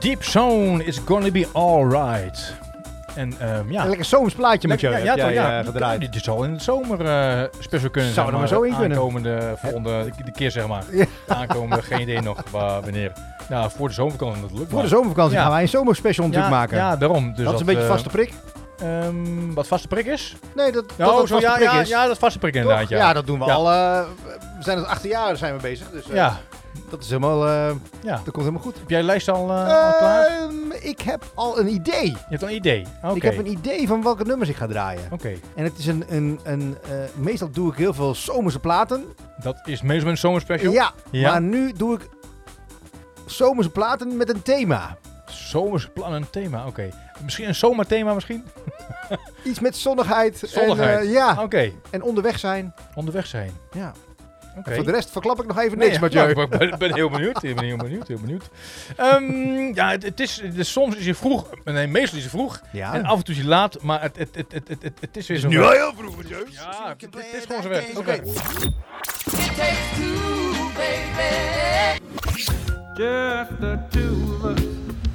Deep Zone is gonna be alright. En ja. Een lekker zomers plaatje met jou gedraaid. Dit zal in de zomer special kunnen. Zou er maar zo in kunnen. Aankomende, volgende keer zeg maar. Ja. Aankomende, geen idee nog wanneer. Nou, voor de zomervakantie natuurlijk. Voor de zomervakantie gaan wij een zomerspecial natuurlijk maken. Ja, daarom. Dus dat is een beetje vaste prik. Wat vaste prik is? Nee, dat vaste prik is. Ja, dat vaste prik inderdaad. Ja, dat doen we al. We zijn het 8 jaar zijn we bezig. Dus, dat is helemaal. Dat komt helemaal goed. Heb jij de lijst al klaar? Ik heb al een idee. Je hebt al een idee? Okay. Ik heb een idee van welke nummers ik ga draaien. Oké. En het is meestal doe ik heel veel zomerse platen. Dat is meestal een zomerspecial? Ja, maar nu doe ik zomerse platen met een thema. Zomerse platen, een thema, oké. Misschien een zomerthema misschien? Iets met zonnigheid. Zonnigheid? Oké. En onderweg zijn. Onderweg zijn? Ja. Okay. Voor de rest verklap ik nog even niks, Mathieu. Ik ben heel benieuwd. Soms is je vroeg. Nee, meestal is je vroeg. Ja. En af en toe is je laat. Maar het is weer zo. Nu wel heel vroeg, Mathieu. Ja, het is gewoon zo weg. Oké. Just the two of us.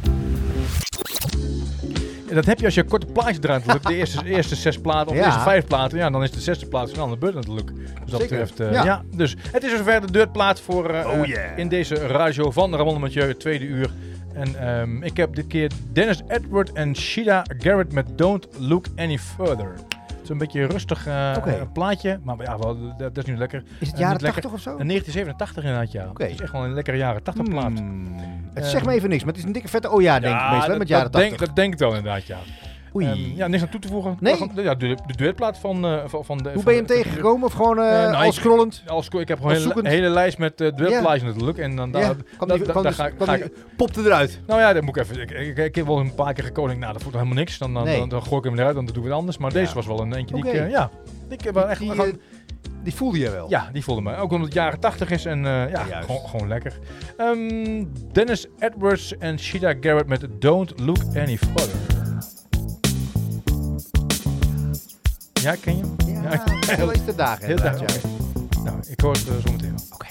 Ja, dat heb je als je een korte plaatje draait natuurlijk. De eerste 6 platen of de eerste 5 platen. Ja, dan is de 6e plaat snel aan de beurt natuurlijk. Dus dat betreft, dus het is zover de deurtplaat voor in deze radio van Ramon Mathieu, het 2e uur. En ik heb dit keer Dennis Edward en Sheila Garrett met Don't Look Any Further. Het is een beetje een rustig plaatje, maar ja, dat is nu lekker. Is het jaren 80 of zo? 1987 inderdaad, ja. Het is echt wel een lekkere jaren 80 plaat. Het zegt me even niks, maar het is een dikke vette denk ik meestal met jaren 80. Dat denk ik wel inderdaad, ja. Oei. Niks aan toe te voegen. Nee? De duetplaat van de... Hoe ben je hem tegengekomen? Of gewoon al scrollend? Ik heb gewoon een hele lijst met duetplaatjes natuurlijk. En dan ga ik... Popte eruit. Nou ja, dat moet ik even... Ik heb wel een paar keer gekozen. Nou, dat voelt helemaal niks. Dan gooi ik hem eruit, dan doen we het anders. Maar deze was wel een eentje die ik... Die voelde je wel? Ja, die voelde me. Ook omdat het jaren 80 is en gewoon lekker. Dennis Edwards en Sheila Garrett met Don't Look Any Further. Ja, ken je hem? Ja, heel is de dagen. Heel dagen. Nou, ik hoor het zo meteen. Oké.